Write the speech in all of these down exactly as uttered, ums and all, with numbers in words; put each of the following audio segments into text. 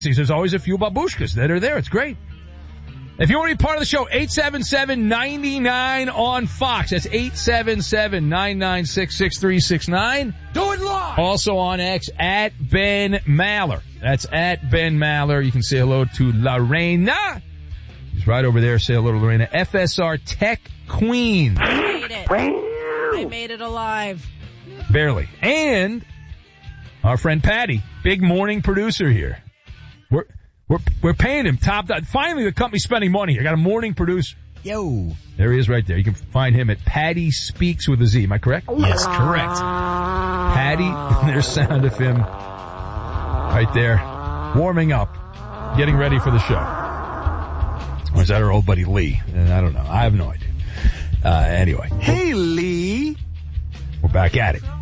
There's always a few babushkas that are there. It's great. If you want to be part of the show, eight seven seven, nine nine on Fox. That's eight seven seven, nine nine six, six three six nine. Do it live! Also on X, at Ben Maller. That's at Ben Maller. You can say hello to Lorena. He's right over there. Say hello to Lorena. F S R Tech Queen. I made it. I made it alive. Barely. And our friend Patty, big morning producer here. We're, we're, we're paying him top dollar. Finally, the company's spending money here. Got a morning producer. Yo. There he is right there. You can find him at Patty Speaks with a Z. Am I correct? Yes, correct. Patty, there's sound of him right there, warming up, getting ready for the show. Or is that our old buddy Lee? I don't know. I have no idea. Uh, anyway. Hey, Lee. We're back at it.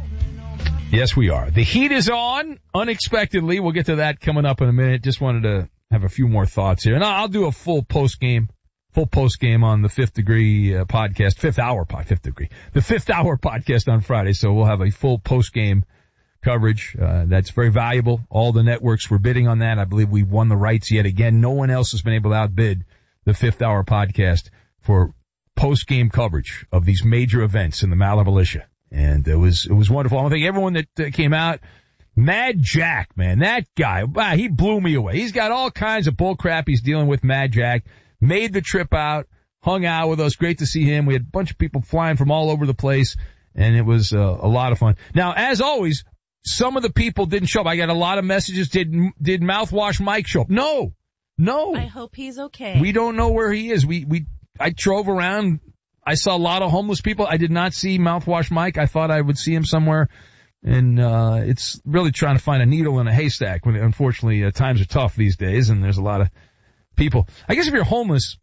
Yes, we are. The heat is on, unexpectedly. We'll get to that coming up in a minute. Just wanted to have a few more thoughts here. And I'll do a full post-game, full post-game on the Fifth Degree uh, podcast, Fifth Hour pod, Fifth Degree, the Fifth Hour podcast on Friday. So we'll have a full post-game coverage. Uh, that's very valuable. All the networks were bidding on that. I believe we won the rights yet again. No one else has been able to outbid the Fifth Hour podcast for post-game coverage of these major events in the Maller Militia. And it was, it was wonderful. I want to thank everyone that uh, came out. Mad Jack, man, that guy, wow, he blew me away. He's got all kinds of bull crap he's dealing with. Mad Jack made the trip out, hung out with us. Great to see him. We had a bunch of people flying from all over the place, and it was uh, a lot of fun. Now, as always, some of the people didn't show up. I got a lot of messages. Did, did Mouthwash Mike show up? No, no. I hope he's okay. We don't know where he is. We, we, I drove around. I saw a lot of homeless people. I did not see Mouthwash Mike. I thought I would see him somewhere. And, uh, it's really trying to find a needle in a haystack when, unfortunately, uh, times are tough these days and there's a lot of people. I guess if you're homeless,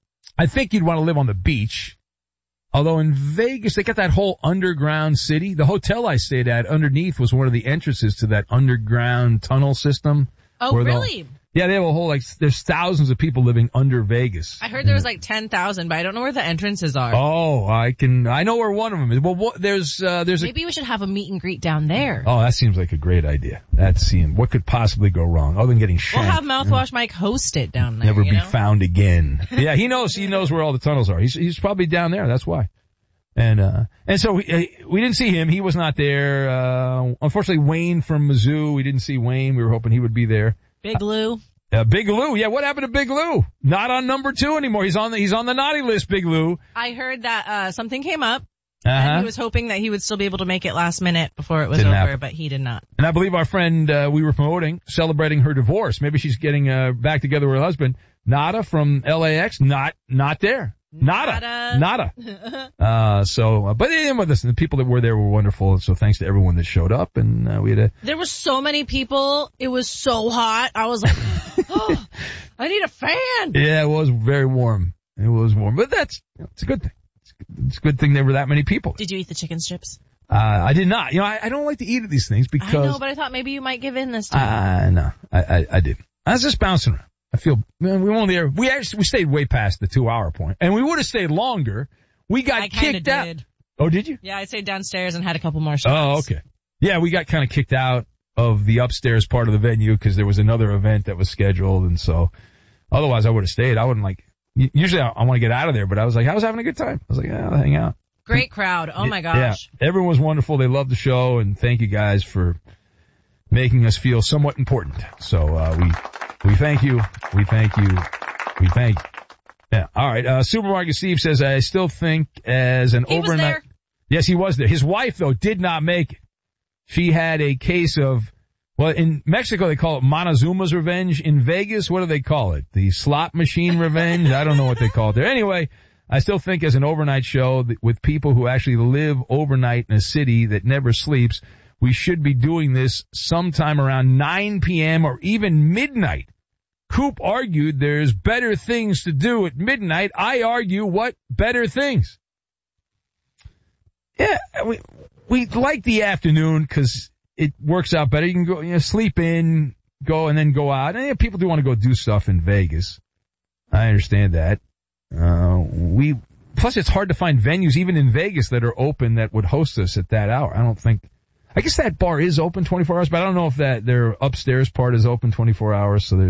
I think you'd want to live on the beach. Although in Vegas, they got that whole underground city. The hotel I stayed at underneath was one of the entrances to that underground tunnel system. Oh, really? Yeah, they have a whole, like, there's thousands of people living under Vegas. I heard there was like ten thousand, but I don't know where the entrances are. Oh, I can, I know where one of them is. Well, what, there's, uh, there's Maybe a, we should have a meet and greet down there. Oh, that seems like a great idea. That seems, what could possibly go wrong other than getting shanked? We'll have Mouthwash Mike host it down there. Never you be know? found again. Yeah, he knows, he knows where all the tunnels are. He's, he's probably down there. That's why. And, uh, and so we, uh, we didn't see him. He was not there. Uh, unfortunately, Wayne from Mizzou, we didn't see Wayne. We were hoping he would be there. Big Lou. Uh, Big Lou, yeah, what happened to Big Lou? Not on number two anymore. He's on the, he's on the naughty list, Big Lou. I heard that, uh, something came up. Uh-huh. And he was hoping that he would still be able to make it last minute before it was Didn't over, happen. but he did not. And I believe our friend, uh, we were promoting, celebrating her divorce. Maybe she's getting, uh, back together with her husband. Nada from L A X, not, not there. Nada. Nada. Nada. uh, so, uh, but anyway, listen, the people that were there were wonderful. So thanks to everyone that showed up, and, uh, we had a... There were so many people. It was so hot. I was like, oh, I need a fan. Yeah, it was very warm. It was warm, but that's, you know, it's a good thing. It's, it's a good thing there were that many people. Did you eat the chicken strips? Uh, I did not. You know, I, I don't like to eat at these things because... I know, but I thought maybe you might give in this time. Uh, no, I, I, I didn't. I was just bouncing around. I feel, man, we were only there, we actually, we stayed way past the two hour point. And we would have stayed longer. We got I kinda kicked out. did. Oh, did you? Yeah, I stayed downstairs and had a couple more shots. Oh, okay. Yeah, we got kind of kicked out of the upstairs part of the venue because there was another event that was scheduled. And so, otherwise I would have stayed. I wouldn't like, usually I, I want to get out of there, but I was like, I was having a good time. I was like, yeah, I'll hang out. Great crowd. Oh my gosh. Yeah, everyone was wonderful. They loved the show, and thank you guys for making us feel somewhat important. So, uh, we, we thank you. We thank you. We thank you. Yeah. All right. Uh, Supermarket Steve says, I still think as an he overnight. Was there. Yes, he was there. His wife, though, did not make it. She had a case of, well, in Mexico they call it Montezuma's revenge. In Vegas, what do they call it? The slot machine revenge? I don't know what they call it there. Anyway, I still think as an overnight show with people who actually live overnight in a city that never sleeps, we should be doing this sometime around nine p.m. or even midnight. Coop argued there's better things to do at midnight. I argue, what better things? Yeah, we we like the afternoon because it works out better. You can go, you know, sleep in, go, and then go out. And yeah, people do want to go do stuff in Vegas. I understand that. Uh, we plus it's hard to find venues even in Vegas that are open that would host us at that hour. I don't think. I guess that bar is open twenty-four hours, but I don't know if that their upstairs part is open twenty-four hours, so there's